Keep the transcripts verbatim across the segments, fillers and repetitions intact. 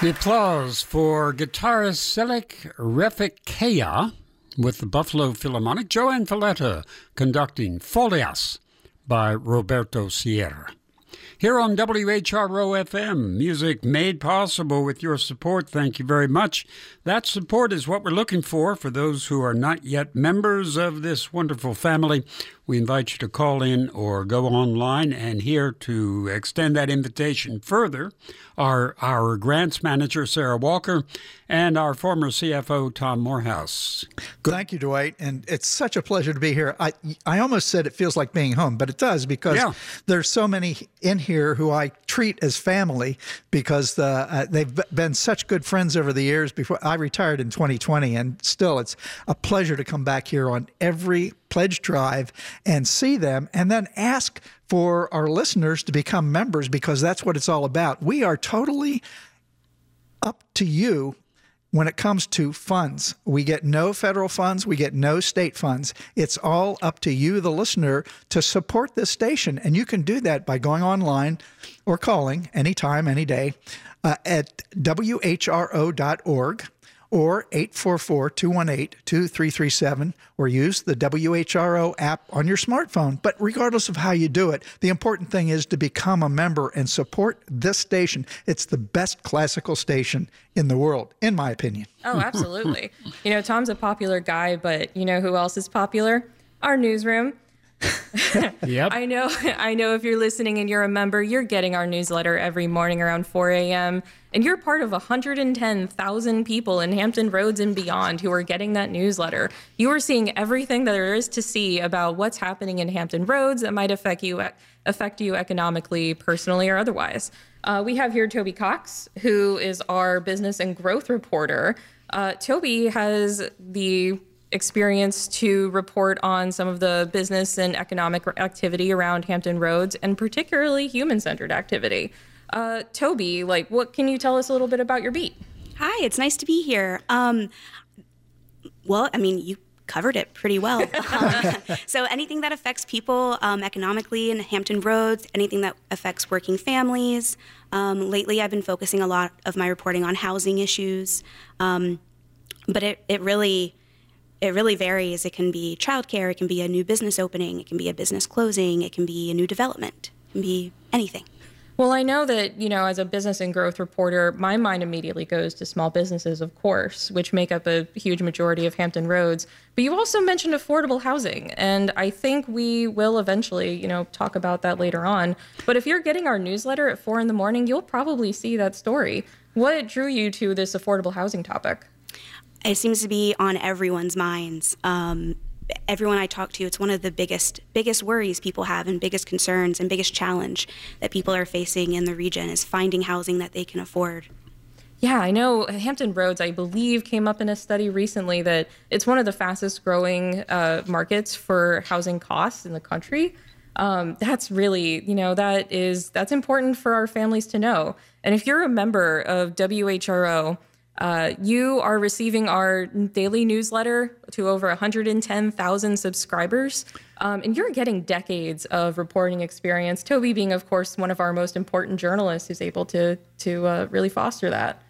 The applause for guitarist Selik Refekaya with the Buffalo Philharmonic, Joanne Falletta conducting Folias by Roberto Sierra. Here on W H R O F M, music made possible with your support. Thank you very much. That support is what we're looking for for those who are not yet members of this wonderful family. We invite you to call in or go online, and here to extend that invitation further are our grants manager, Sarah Walker, and our former C F O, Tom Morehouse. Good. Thank you, Dwight, and it's such a pleasure to be here. I I almost said it feels like being home, but it does, because yeah. there's so many in here who I treat as family, because the, uh, they've been such good friends over the years. Before I retired in twenty twenty, and still it's a pleasure to come back here on every pledge drive and see them, and then ask for our listeners to become members, because that's what it's all about. We are totally up to you when it comes to funds. We get no federal funds. We get no state funds. It's all up to you, the listener, to support this station. And you can do that by going online or calling anytime, any day uh, at W H R O dot org. or eight four four, two one eight, two three three seven, or use the W H R O app on your smartphone. But regardless of how you do it, the important thing is to become a member and support this station. It's the best classical station in the world, in my opinion. Oh, absolutely. You know, Tom's a popular guy, but you know who else is popular? Our newsroom. Yep. I know I know if you're listening and you're a member, you're getting our newsletter every morning around four a.m. And you're part of one hundred ten thousand people in Hampton Roads and beyond who are getting that newsletter. You are seeing everything that there is to see about what's happening in Hampton Roads that might affect you affect you economically, personally, or otherwise. Uh, we have here Toby Cox, who is our business and growth reporter. Uh, Toby has the experience to report on some of the business and economic activity around Hampton Roads, and particularly human-centered activity. Uh, Toby, like, what can you tell us a little bit about your beat? Hi, it's nice to be here. Um, well, I mean, you covered it pretty well. um, so anything that affects people um, economically in Hampton Roads, anything that affects working families. Um, lately, I've been focusing a lot of my reporting on housing issues, um, but it, it really... It really varies. It can be childcare, it can be a new business opening, it can be a business closing, it can be a new development, it can be anything. Well, I know that, you know, as a business and growth reporter, my mind immediately goes to small businesses, of course, which make up a huge majority of Hampton Roads. But you also mentioned affordable housing, and I think we will eventually, you know, talk about that later on. But if you're getting our newsletter at four in the morning, you'll probably see that story. What drew you to this affordable housing topic? It seems to be on everyone's minds. Um, everyone I talk to, it's one of the biggest biggest worries people have, and biggest concerns and biggest challenge that people are facing in the region is finding housing that they can afford. Yeah, I know Hampton Roads, I believe, came up in a study recently that it's one of the fastest growing uh, markets for housing costs in the country. Um, that's really, you know, that is, that's important for our families to know. And if you're a member of W H R O, Uh, you are receiving our daily newsletter to over one hundred ten thousand subscribers, um, and you're getting decades of reporting experience. Toby being, of course, one of our most important journalists who's able to to uh, really foster that.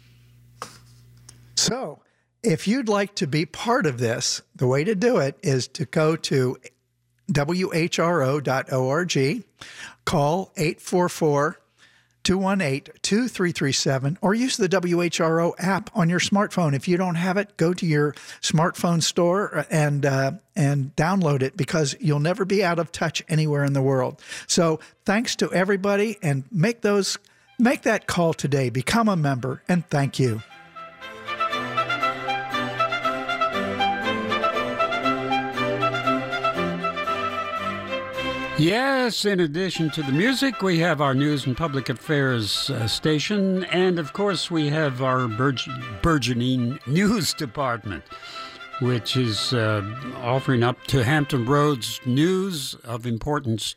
So, if you'd like to be part of this, the way to do it is to go to W H R O dot org, call eight four four, two one eight, two three three seven, or use the W H R O app on your smartphone. If you don't have it, go to your smartphone store and uh, and download it, because you'll never be out of touch anywhere in the world. So thanks to everybody, and make those make that call today. Become a member, and thank you. Yes, in addition to the music, we have our news and public affairs uh, station, and of course we have our burg- burgeoning news department, which is uh, offering up to Hampton Roads news of importance